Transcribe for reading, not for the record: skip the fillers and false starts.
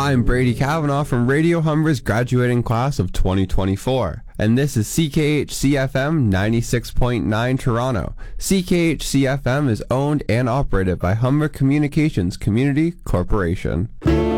I'm Brady Kavanaugh from Radio Humber's graduating class of 2024, and this is CKHC-FM 96.9 Toronto. CKHC-FM is owned and operated by Humber Communications Community Corporation.